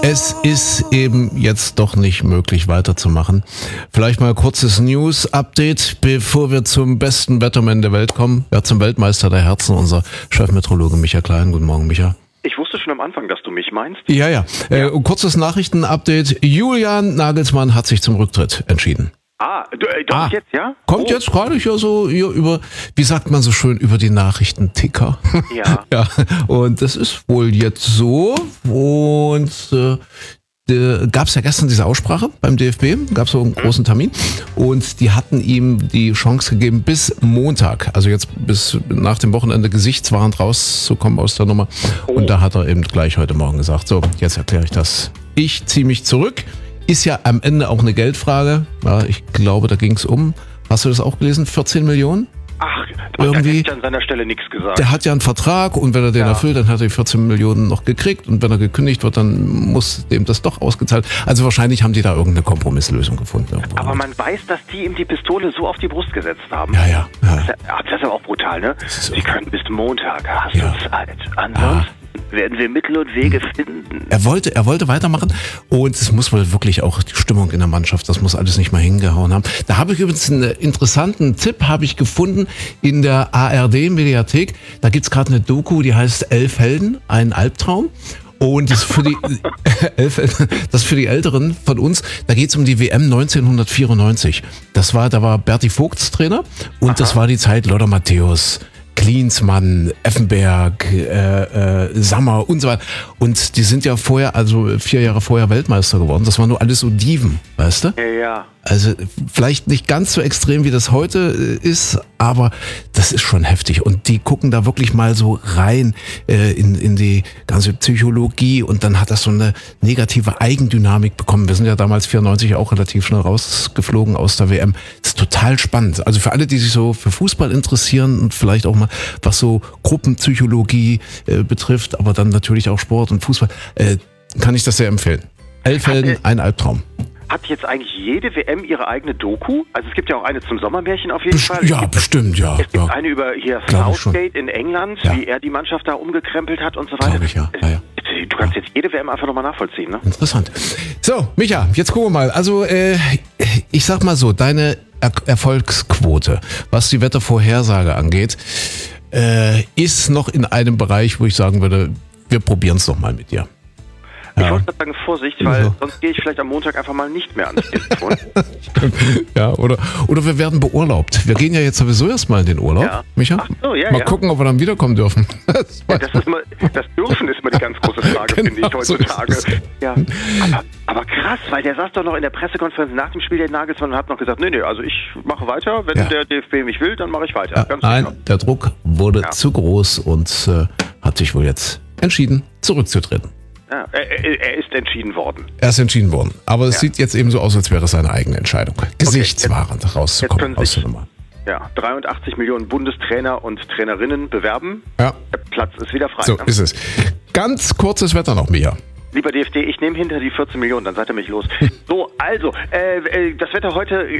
Es ist eben jetzt doch nicht möglich weiterzumachen. Vielleicht mal kurzes News-Update, bevor wir zum besten Wettermann der Welt kommen. Ja, zum Weltmeister der Herzen, unser Chefmeteorologe Micha Klein. Guten Morgen, Micha. Ich wusste schon am Anfang, dass du mich meinst. Ja. Kurzes Nachrichten-Update. Julian Nagelsmann hat sich zum Rücktritt entschieden. Jetzt, ja? Kommt jetzt gerade hier so hier über, wie sagt man so schön, über die Nachrichtenticker. Ja. Ja. Und das ist wohl jetzt so. Und gab es ja gestern diese Aussprache beim DFB, gab es so einen großen Termin. Und die hatten ihm die Chance gegeben, bis Montag, also jetzt bis nach dem Wochenende gesichtswahrend rauszukommen aus der Nummer. Und da hat er eben gleich heute Morgen gesagt, so, jetzt erkläre ich das. Ich ziehe mich zurück. Ist ja am Ende auch eine Geldfrage. Ja, ich glaube, da ging es um, hast du das auch gelesen, 14 Millionen? Ach, irgendwie, da hätte ich an seiner Stelle nichts gesagt. Der hat ja einen Vertrag und wenn er den erfüllt, dann hat er die 14 Millionen noch gekriegt und wenn er gekündigt wird, dann muss dem das doch ausgezahlt. Also wahrscheinlich haben die da irgendeine Kompromisslösung gefunden. Irgendwo. Aber man weiß, dass die ihm die Pistole so auf die Brust gesetzt haben. Ja. Das ist aber auch brutal, ne? Sie können bis Montag, hast du Zeit. Ansonsten werden wir Mittel und Wege finden. Er wollte weitermachen und es muss wohl wirklich auch die Stimmung in der Mannschaft, das muss alles nicht mal hingehauen haben. Da habe ich übrigens einen interessanten Tipp gefunden in der ARD-Mediathek. Da gibt's gerade eine Doku, die heißt 11 Helden, ein Albtraum. Und das ist für die Älteren von uns, da geht's um die WM 1994. Da war Berti Vogts Trainer und das war die Zeit Lothar Matthäus, Klinsmann, Effenberg, Sammer und so weiter. Und die sind ja vorher, also 4 Jahre vorher Weltmeister geworden. Das waren nur alles so Diven, weißt du? Ja. Also vielleicht nicht ganz so extrem, wie das heute ist, aber das ist schon heftig. Und die gucken da wirklich mal so rein in die ganze Psychologie und dann hat das so eine negative Eigendynamik bekommen. Wir sind ja damals 94 auch relativ schnell rausgeflogen aus der WM. Das ist total spannend. Also für alle, die sich so für Fußball interessieren und vielleicht auch mal was so Gruppenpsychologie betrifft, aber dann natürlich auch Sport und Fußball, kann ich das sehr empfehlen. 11 Helden, ein Albtraum. Hat jetzt eigentlich jede WM ihre eigene Doku? Also es gibt ja auch eine zum Sommermärchen auf jeden Fall. Ja, bestimmt, ja. Es gibt eine über hier Southgate in England, wie er die Mannschaft da umgekrempelt hat und so weiter. Glaube ich, ja. Du kannst jetzt jede WM einfach nochmal nachvollziehen, ne? Interessant. So, Micha, jetzt gucken wir mal. Also ich sag mal so, deine Erfolgsquote, was die Wettervorhersage angeht, ist noch in einem Bereich, wo ich sagen würde, wir probieren es doch mal mit dir. Ich wollte gerade sagen, Vorsicht, weil sonst gehe ich vielleicht am Montag einfach mal nicht mehr ans Telefon. Ja, oder wir werden beurlaubt. Wir gehen ja jetzt sowieso erstmal in den Urlaub, Micha. Ach so, ja. Mal gucken, ob wir dann wiederkommen dürfen. Das Dürfen ist mal die ganz große Frage, finde ich, heutzutage. Ja. Aber krass, weil der saß doch noch in der Pressekonferenz nach dem Spiel der Nagelsmann und hat noch gesagt, nee, also ich mache weiter, wenn der DFB mich will, dann mache ich weiter. Ja, nein, der Druck wurde zu groß und hat sich wohl jetzt entschieden, zurückzutreten. Ja, er ist entschieden worden. Er ist entschieden worden. Aber es sieht jetzt eben so aus, als wäre es seine eigene Entscheidung. Gesichtswahrend rauszukommen aus der Nummer. Ja, 83 Millionen Bundestrainer und Trainerinnen bewerben. Ja. Der Platz ist wieder frei. So ist es. Ganz kurzes Wetter noch, Mia. Lieber DFD, ich nehme hinter die 14 Millionen, dann seid ihr mich los. So, also, das Wetter heute